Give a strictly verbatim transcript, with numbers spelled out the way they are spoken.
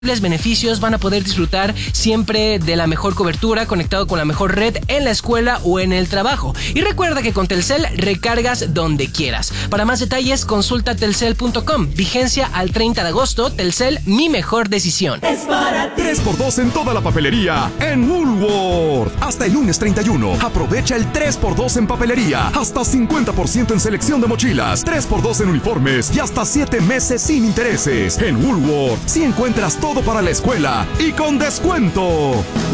beneficios, van a poder disfrutar siempre de la mejor cobertura, conectado con la mejor red en la escuela o en el trabajo. Y recuerda que con Telcel recargas donde quieras. Para más detalles, consulta telcel punto com. Vigencia al treinta de agosto. Telcel, mi mejor decisión. Es para ti. tres por dos en toda la papelería en Woolworth. Hasta el lunes treinta y uno. Aprovecha el tres por dos en papelería. Hasta cincuenta por ciento en selección de mochilas. tres por dos en uniformes y hasta siete meses sin intereses. En Woolworth, si encuentras todo para la escuela y con descuento.